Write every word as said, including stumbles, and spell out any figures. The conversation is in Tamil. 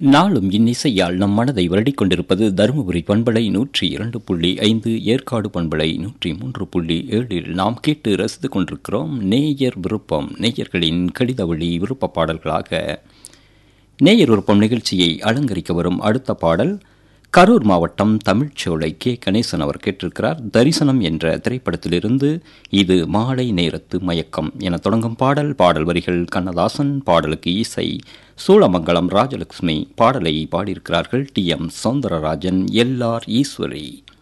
நாளும் இன்னிசையால் நம் மனதை வருடிக் கொண்டிருப்பது தருமபுரி பண்பலை நூற்றி இரண்டு புள்ளி ஐந்து, ஏற்காடு பண்பலை நூற்றி மூன்று புள்ளி ஏழில் நாம் கேட்டு ரசித்துக் கொண்டிருக்கிறோம். நேயர் விருப்பம், நேயர்களின் கடிதவழி விருப்ப பாடல்களாக. நேயர் விருப்பம் நிகழ்ச்சியை அலங்கரிக்க வரும் அடுத்த பாடல் கரூர் மாவட்டம் தமிழ்ச்சோலை கே கணேசன் அவர் கேட்டிருக்கிறார். தரிசனம் என்ற திரைப்படத்திலிருந்து இது மாலை நேரத்து மயக்கம் என தொடங்கும் பாடல். பாடல் வரிகள் கண்ணதாசன், பாடலுக்கு இசை சூளமங்கலம் ராஜலட்சுமி. பாடலை பாடியிருக்கிறார்கள் D M Soundararajan, L R Eswari.